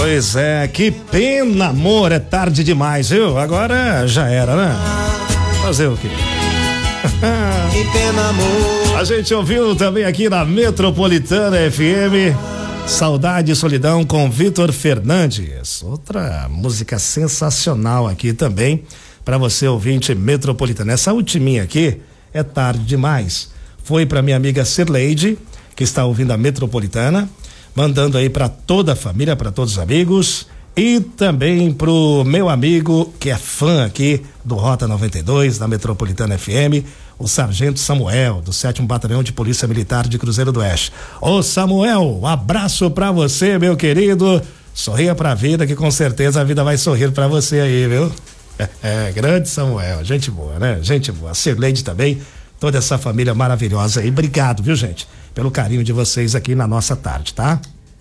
Pois é, que pena, amor, é tarde demais, viu? Agora já era, né? Fazer o quê? Que pena, amor. A gente ouviu também aqui na Metropolitana FM Saudade e Solidão com Vitor Fernandes. Outra música sensacional aqui também para você ouvinte metropolitano. Essa ultiminha aqui é tarde demais. Foi para minha amiga Sirleide, que está ouvindo a Metropolitana, mandando aí para toda a família, para todos os amigos, e também pro meu amigo que é fã aqui do Rota 92 da Metropolitana FM, o Sargento Samuel, do 7º Batalhão de Polícia Militar de Cruzeiro do Oeste. Ô Samuel, um abraço pra você, meu querido. Sorria pra vida, que com certeza a vida vai sorrir pra você aí, viu? Grande Samuel, gente boa, né? Gente boa. A Sirleide também, toda essa família maravilhosa aí. Obrigado, viu, gente? Pelo carinho de vocês aqui na nossa tarde, tá?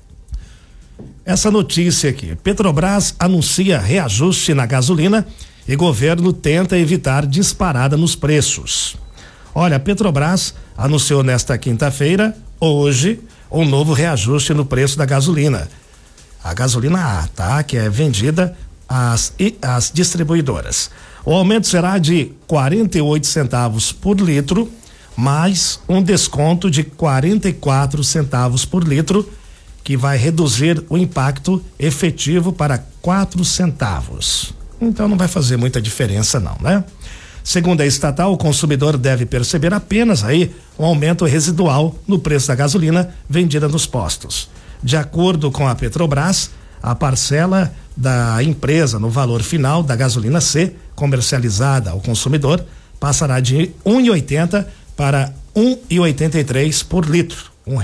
Essa notícia aqui: Petrobras anuncia reajuste na gasolina e governo tenta evitar disparada nos preços. Olha, a Petrobras anunciou nesta quinta-feira, hoje, um novo reajuste no preço da gasolina. A gasolina A, tá? Que é vendida às distribuidoras. O aumento será de 48 centavos por litro, mais um desconto de 44 centavos por litro, que vai reduzir o impacto efetivo para 4 centavos. Então não vai fazer muita diferença não, né? Segundo a estatal, o consumidor deve perceber apenas aí um aumento residual no preço da gasolina vendida nos postos. De acordo com a Petrobras, a parcela da empresa no valor final da gasolina C, comercializada ao consumidor, passará de 1,80 para 1,83 por litro,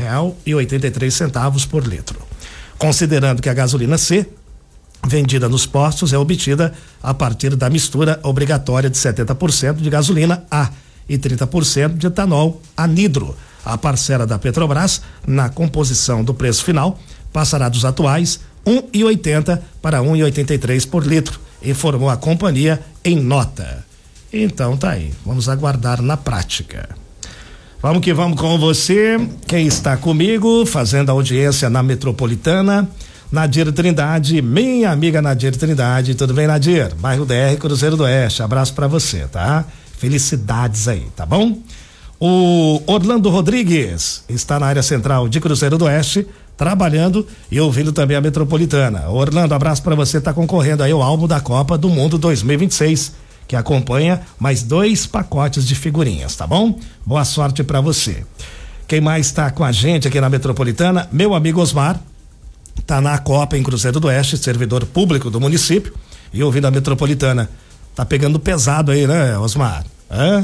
R$1,83 por litro. Considerando que a gasolina C vendida nos postos é obtida a partir da mistura obrigatória de 70% de gasolina A e 30% de etanol anidro. A parcela da Petrobras na composição do preço final passará dos atuais 1,80 para 1,83 por litro, informou a companhia em nota. Então tá aí, vamos aguardar na prática. Vamos que vamos com você, quem está comigo fazendo audiência na Metropolitana, Nadir Trindade, minha amiga Nadir Trindade. Tudo bem, Nadir? Bairro DR, Cruzeiro do Oeste, abraço pra você, tá? Felicidades aí, tá bom? O Orlando Rodrigues está na área central de Cruzeiro do Oeste, trabalhando e ouvindo também a Metropolitana. Orlando, abraço pra você, tá concorrendo aí ao álbum da Copa do Mundo 2026, que acompanha mais 2 pacotes de figurinhas, tá bom? Boa sorte pra você. Quem mais está com a gente aqui na Metropolitana? Meu amigo Osmar, tá na Copa em Cruzeiro do Oeste, servidor público do município e ouvindo a Metropolitana. Tá pegando pesado aí, né, Osmar? Hã?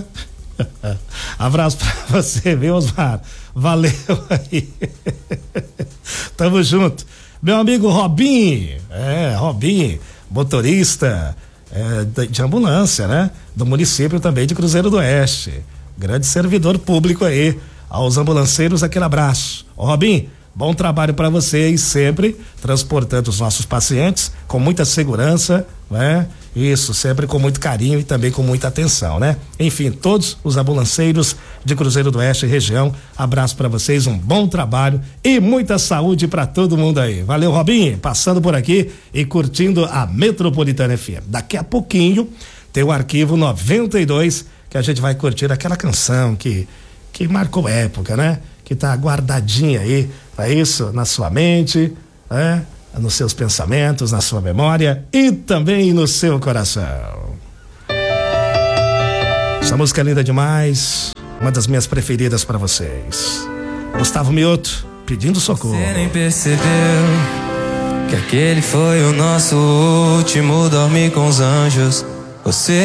Abraço pra você, viu, Osmar? Valeu aí. Tamo junto. Meu amigo Robinho, Robinho, motorista de ambulância, né? Do município também de Cruzeiro do Oeste. Grande servidor público aí. Aos ambulanceiros, aquele abraço. Ô, Robinho, bom trabalho para vocês, sempre transportando os nossos pacientes com muita segurança, né? Isso, sempre com muito carinho e também com muita atenção, né? Enfim, todos os ambulanceiros de Cruzeiro do Oeste e região, abraço para vocês, um bom trabalho e muita saúde para todo mundo aí. Valeu, Robinho, passando por aqui e curtindo a Metropolitana FM. Daqui a pouquinho tem o Arquivo 92, que a gente vai curtir aquela canção que marcou época, né? Que tá guardadinha aí, é isso, na sua mente, né? Nos seus pensamentos, na sua memória e também no seu coração. Essa música é linda demais, uma das minhas preferidas para vocês. Gustavo Mioto, Pedindo Socorro. Você nem percebeu que aquele foi o nosso último dormir com os anjos. Você